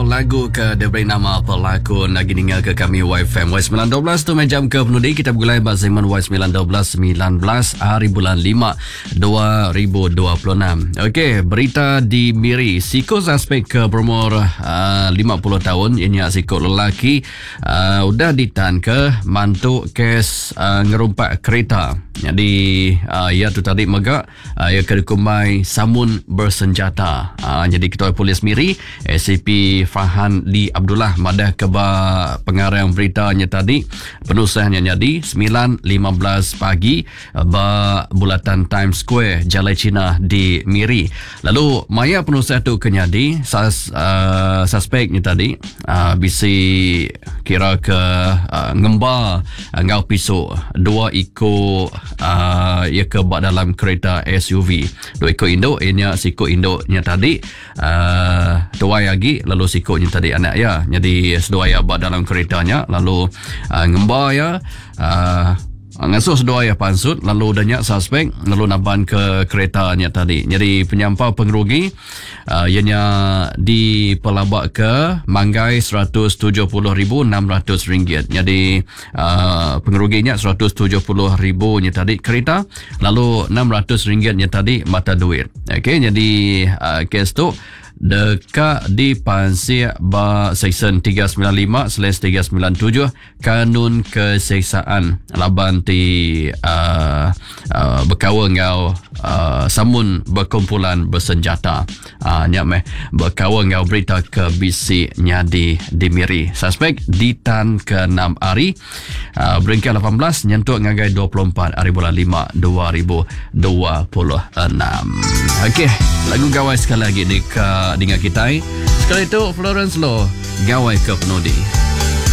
lagu ke diberi nama pelakon lagi dengar ke kami YFM Y912 tu jam ke penudi kita bergulai bahas segmen Y912 19 hari bulan 5 2026. Okey, berita di Miri, siko suspek ke berumur 50 tahun ini siko lelaki udah ditahan ke mantuk kes ngerumpak kereta. Jadi ia tu tadi megak ia kedukumai samun bersenjata. Jadi Ketua Polis Miri ACP Farhan Lee Abdullah madah keba pengarang beritanya tadi penusahnya jadi 9.15 pagi ba bulatan Times Square Jalai Cina di Miri. Lalu maya penusah tu kenyadi suspeknya tadi bisi kira ke ngemba ngau pisau dua ikut ia ke bak dalam kereta SUV. Dua ikut induk ianya sikut induknya tadi tuai lagi lalu sikutnya tadi anak ya. Jadi sedua ya bak dalam keretanya lalu ngemba ya ngasuh sedua ya pansut lalu danyak suspek lalu naban ke keretanya tadi. Jadi penyampau pengerugi ianya dipelabak ke manggai RM170,600. Jadi pengeruginya RM170,000 nya tadi kereta lalu RM600 nya tadi mata duit. Okey, jadi kes tu dekat di Pansir ba Seksyen 395/397 Kanun Keseksaan laban ti berkawan ngau samun berkumpulan bersenjata nyak meh berkawan ngau berita ke bisi nyadi di Miri. Suspek ditan ke 6 hari beringkat 18 nyentuk ngagai 24 hari bulan 5 2026. Okey, lagu gawai sekali lagi dengan kita. Sekali itu Florence Law, Gawai ke Penudi.